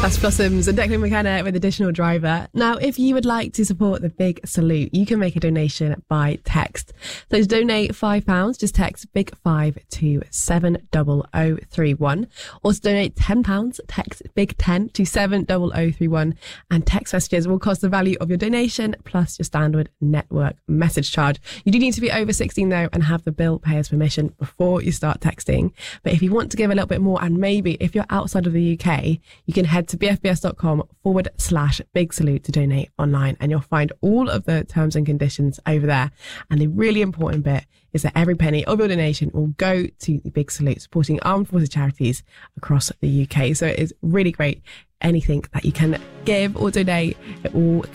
That's Blossoms and Declan McKenna with Additional Driver. Now, if you would like to support the Big Salute, you can make a donation by text. So to donate £5, just text Big 5 to 70031. Or to donate £10, text Big 10 to 70031. And text messages will cost the value of your donation plus your standard network message charge. You do need to be over 16 though and have the bill payer's permission before you start texting. But if you want to give a little bit more, and maybe if you're outside of the UK, you can head to bfbs.com/big salute to donate online, and you'll find all of the terms and conditions over there. And the really important bit is that every penny of your donation will go to the Big Salute, supporting armed forces charities across the UK. So it is really great. Anything that you can give or donate, it all